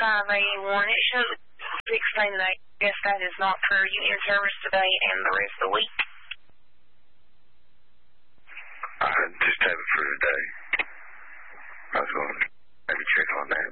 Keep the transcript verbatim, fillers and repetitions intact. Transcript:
five eighty-one. It shows sixteen and eight. I guess that is not for union service today and the rest of the week. I just have it for today. I was going to maybe check on that.